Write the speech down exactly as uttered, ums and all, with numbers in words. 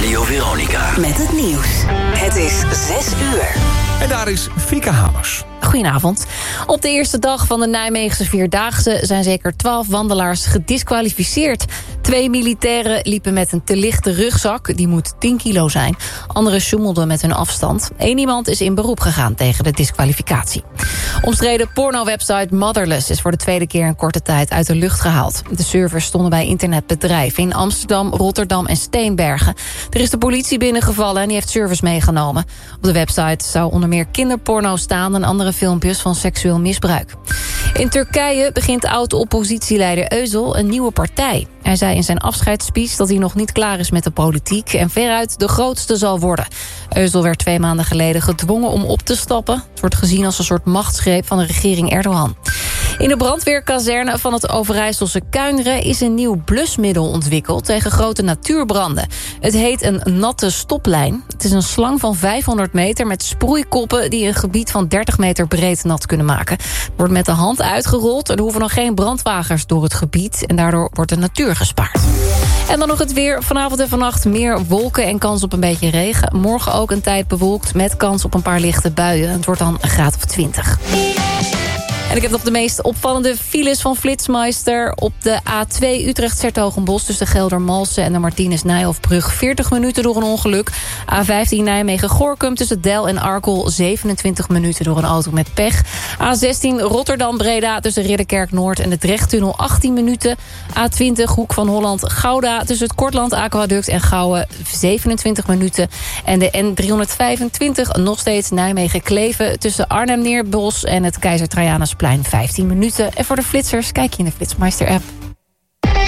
Radio Veronica. Met het nieuws. Het is zes uur. En daar is Fieke Hamers. Goedenavond. Op de eerste dag van de Nijmeegse Vierdaagse zijn zeker twaalf wandelaars gediskwalificeerd. Twee militairen liepen met een te lichte rugzak, die moet tien kilo zijn. Anderen sjoemelden met hun afstand. Eén iemand is in beroep gegaan tegen de diskwalificatie. Omstreden porno-website Motherless is voor de tweede keer in korte tijd uit de lucht gehaald. De servers stonden bij internetbedrijven in Amsterdam, Rotterdam en Steenbergen. Er is de politie binnengevallen en die heeft servers meegenomen. Op de website zou onder meer kinderporno staan en andere filmpjes van seksueel misbruik. In Turkije begint oud-oppositieleider Özel een nieuwe partij. Hij zei in zijn afscheidsspeech dat hij nog niet klaar is met de politiek en veruit de grootste zal worden. Özel werd twee maanden geleden gedwongen om op te stappen. Het wordt gezien als een soort machtsgreep van de regering Erdogan. In de brandweerkazerne van het Overijsselse Kuinre is een nieuw blusmiddel ontwikkeld tegen grote natuurbranden. Het heet een natte stoplijn. Het is een slang van vijfhonderd meter met sproeikoppen die een gebied van dertig meter breed nat kunnen maken. Het wordt met de hand uitgerold en er hoeven nog geen brandwagens door het gebied en daardoor wordt de natuur gespaard. En dan nog het weer. Vanavond en vannacht meer wolken en kans op een beetje regen. Morgen ook een tijd bewolkt met kans op een paar lichte buien. Het wordt dan een graad of twintig. En ik heb nog de meest opvallende files van Flitsmeister. Op de A twee Utrecht-'s-Hertogenbosch tussen Geldermalsen en de Martinus-Nijhoffbrug veertig minuten door een ongeluk. A vijftien Nijmegen-Goorkum tussen Del en Arkel zevenentwintig minuten door een auto met pech. A zestien Rotterdam-Breda tussen Ridderkerk-Noord en de Drechttunnel achttien minuten. A twintig Hoek van Holland-Gouda tussen het Kortland-Aquaduct en Gouwen zevenentwintig minuten. En de N driehonderdvijfentwintig nog steeds Nijmegen-Kleven tussen Arnhem-Neerbos en het Keizer Trajanus plein vijftien minuten. En voor de flitsers kijk je in de Flitsmeister-app.